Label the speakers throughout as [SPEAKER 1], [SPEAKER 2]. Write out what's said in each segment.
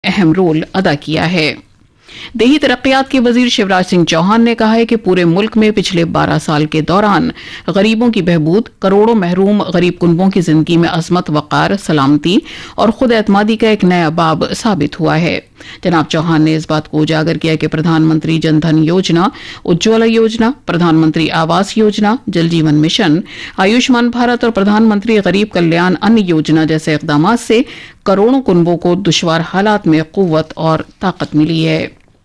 [SPEAKER 1] اہم رول ادا کیا ہے۔ دیہی ترقیات کے وزیر شیوراج سنگھ چوہان نے کہا ہے کہ پورے ملک میں پچھلے 12 سال کے دوران غریبوں کی بہبود، کروڑوں محروم غریب کنبوں کی زندگی میں عظمت، وقار، سلامتی اور خود اعتمادی کا ایک نیا باب ثابت ہوا ہے۔ جناب چوہان نے اس بات کو اجاگر کیا کہ پردھان منتری جن دھن یوجنا، اجولا یوجنا، پردھان منتری آواس یوجنا، جل جیون مشن، آیوشمان بھارت اور پردھان منتری غریب کلیان ان یوجنا جیسے اقدامات سے کروڑوں کنبوں کو دشوار حالات میں قوت اور طاقت ملی ہے۔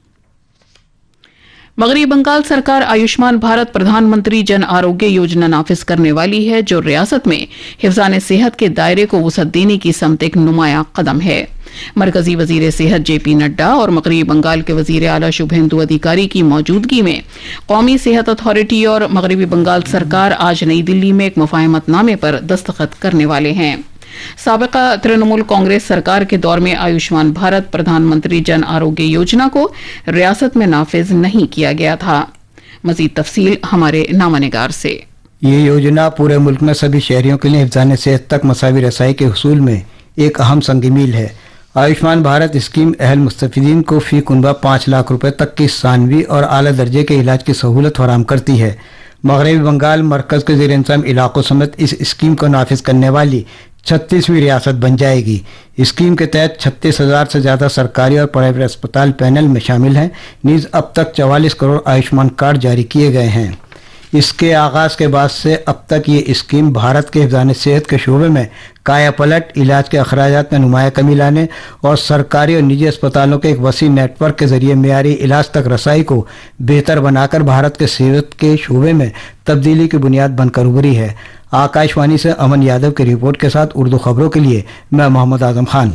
[SPEAKER 1] مغربی بنگال سرکار آیوشمان بھارت پردھان منتری جن آروگیہ یوجنا نافذ کرنے والی ہے، جو ریاست میں حفظان صحت کے دائرے کو وسعت دینے کی سمت ایک نمایاں قدم ہے۔ مرکزی وزیر صحت جے پی نڈا اور مغربی بنگال کے وزیر اعلیٰ شبھیندو ادھیکاری کی موجودگی میں قومی صحت اتھارٹی اور مغربی بنگال سرکار آج نئی دلی میں ایک مفاہمت نامے پر دستخط کرنے والے ہیں۔ سابقہ ترنمول کانگریس سرکار کے دور میں آیوشمان بھارت پردھان منتری جن آروگیہ یوجنا کو ریاست میں نافذ نہیں کیا گیا تھا۔ مزید تفصیل ہمارے نامہ نگار سے۔
[SPEAKER 2] یہ یوجنا پورے ملک میں سبھی شہریوں کے لیے حفظان صحت تک مساوی رسائی کے حصول میں ایک اہم سنگ میل ہے۔ آیوشمان بھارت اسکیم اہل مستفیدین کو فی کنبہ 5 لاکھ روپے تک کی ثانوی اور اعلیٰ درجے کے علاج کی سہولت فراہم کرتی ہے۔ مغربی بنگال مرکز کے زیر انتظام علاقوں سمیت اس اسکیم کو نافذ کرنے والی 36ویں ریاست بن جائے گی۔ اسکیم کے تحت 36,000 سے زیادہ سرکاری اور پرائیویٹ اسپتال پینل میں شامل ہیں، نیز اب تک 44 کروڑ آیوشمان کارڈ جاری کیے گئے ہیں۔ اس کے آغاز کے بعد سے اب تک یہ اسکیم بھارت کے حفظان صحت کے شعبے میں کایا پلٹ، علاج کے اخراجات میں نمایاں کمی لانے اور سرکاری اور نجی اسپتالوں کے ایک وسیع نیٹ ورک کے ذریعے معیاری علاج تک رسائی کو بہتر بنا کر بھارت کے صحت کے شعبے میں تبدیلی کی بنیاد بن کر ابھری ہے۔ آکاش وانی سے امن یادو کی رپورٹ کے ساتھ اردو خبروں کے لیے میں محمد اعظم خان۔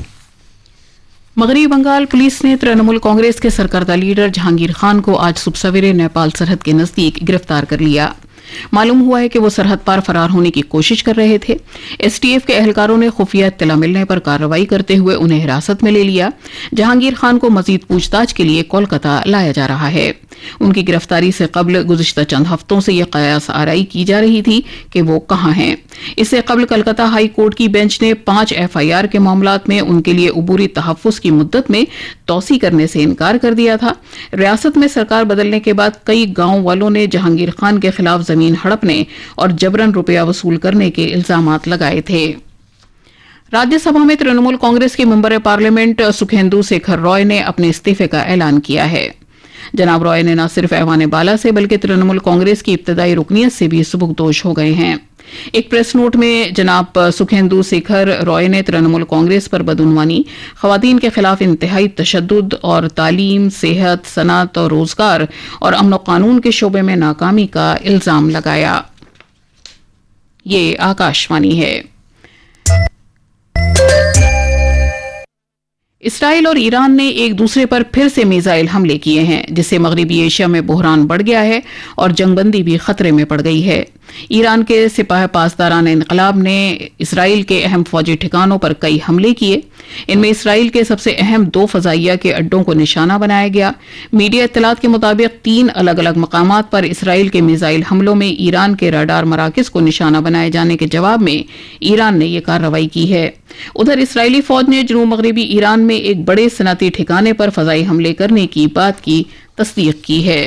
[SPEAKER 1] مغربی بنگال پولیس نے ترنمول کانگریس کے سرکردہ لیڈر جہانگیر خان کو آج صبح سویرے نیپال سرحد کے نزدیک گرفتار کر لیا۔ معلوم ہوا ہے کہ وہ سرحد پار فرار ہونے کی کوشش کر رہے تھے۔ ایس ٹی ایف کے اہلکاروں نے خفیہ اطلاع ملنے پر کارروائی کرتے ہوئے انہیں حراست میں لے لیا۔ جہانگیر خان کو مزید پوچھ تاچھ کے لیے کولکتہ لایا جا رہا ہے۔ ان کی گرفتاری سے قبل گزشتہ چند ہفتوں سے یہ قیاس آرائی کی جا رہی تھی کہ وہ کہاں ہیں۔ اس سے قبل کلکتہ ہائی کورٹ کی بینچ نے 5 FIR کے معاملات میں ان کے لیے عبوری تحفظ کی مدت میں توسیع کرنے سے انکار کر دیا تھا۔ ریاست میں سرکار بدلنے کے بعد کئی گاؤں والوں نے جہانگیر خان کے خلاف زمین ہڑپنے اور جبراً روپیہ وصول کرنے کے الزامات لگائے تھے۔ راجیہ سبھا میں ترنمول کانگریس کے ممبر پارلیمنٹ سکھیندو شیکھر رائے نے اپنے استعفے کا اعلان کیا ہے۔ جناب رائے نے نہ صرف ایوان بالا سے بلکہ ترنمول کانگریس کی ابتدائی رکنیت سے بھی سبکدوش ہو گئے ہیں۔ ایک پریس نوٹ میں جناب سکھیندو شیکھر رائے نے ترنمول کانگریس پر بدعنوانی، خواتین کے خلاف انتہائی تشدد اور تعلیم، صحت، صنعت اور روزگار اور امن و قانون کے شعبے میں ناکامی کا الزام لگایا۔ یہ آکاش وانی ہے۔ اسرائیل اور ایران نے ایک دوسرے پر پھر سے میزائل حملے کیے ہیں، جس سے مغربی ایشیا میں بحران بڑھ گیا ہے اور جنگ بندی بھی خطرے میں پڑ گئی ہے۔ ایران کے سپاہ پاسداران انقلاب نے اسرائیل کے اہم فوجی ٹھکانوں پر کئی حملے کیے۔ ان میں اسرائیل کے سب سے اہم 2 فضائیہ کے اڈوں کو نشانہ بنایا گیا۔ میڈیا اطلاعات کے مطابق 3 الگ الگ مقامات پر اسرائیل کے میزائل حملوں میں ایران کے راڈار مراکز کو نشانہ بنائے جانے کے جواب میں ایران نے یہ کارروائی کی ہے۔ ادھر اسرائیلی فوج نے جنوب مغربی ایران میں ایک بڑے صنعتی ٹھکانے پر فضائی حملے کرنے کی بات کی تصدیق کی ہے۔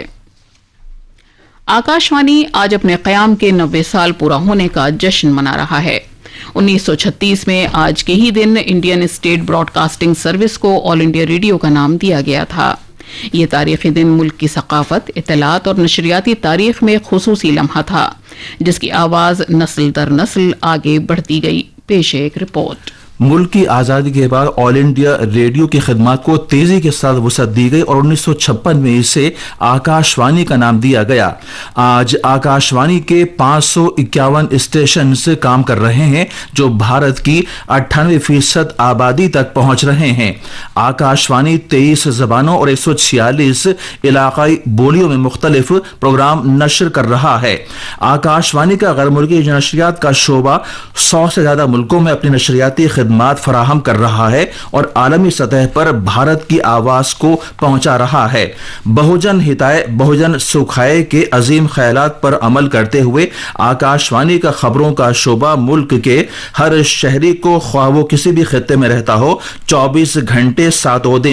[SPEAKER 1] آکاش وانی آج اپنے قیام کے 90 سال پورا ہونے کا جشن منا رہا ہے۔ 1936 میں آج کے ہی دن Indian state Broad casting service کو آل انڈیا ریڈیو کا نام دیا گیا تھا۔ یہ تاریخی دن ملک کی ثقافت، اطلاعات اور نشریاتی تاریخ میں خصوصی لمحہ تھا، جس کی آواز نسل در نسل آگے بڑھتی گئی۔ پیش ایک رپورٹ۔
[SPEAKER 3] ملک کی آزادی کے بعد آل انڈیا ریڈیو کی خدمات کو تیزی کے ساتھ وسعت دی گئی اور 1956 میں اسے آکاش وانی کا نام دیا گیا۔ آج آکاش وانی کے 551 اسٹیشنز کام کر رہے ہیں جو بھارت کی 98% آبادی تک پہنچ رہے ہیں۔ آکاش وانی 23 زبانوں اور 146 علاقائی بولیوں میں مختلف پروگرام نشر کر رہا ہے۔ آکاش وانی کا غیر ملکی نشریات کا شعبہ 100 سے زیادہ ملکوں میں اپنی نشریاتی خدمات خدمات فراہم کر رہا ہے اور عالمی سطح پر بھارت کی آواز کو پہنچا رہا ہے۔ بہوجن ہتائے بہوجن سکھائے کے عظیم خیالات پر عمل کرتے ہوئے آکاشوانی کا خبروں کا شعبہ ملک کے ہر شہری کو، خواہ وہ کسی بھی خطے میں رہتا ہو، 24 گھنٹے 7